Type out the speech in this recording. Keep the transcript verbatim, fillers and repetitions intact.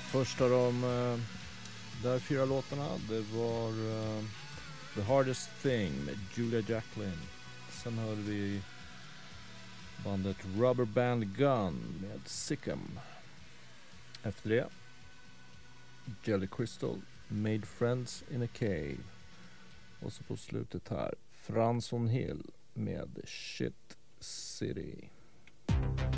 Första av de uh, där fyra låtarna, det var uh, The Hardest Thing med Julia Jacklin. Sen hörde vi bandet Rubber Band Gun med Sickum. Efter det Jelly Crystal, Made Friends in a Cave. Och så på slutet här Franson Hill med Shit City.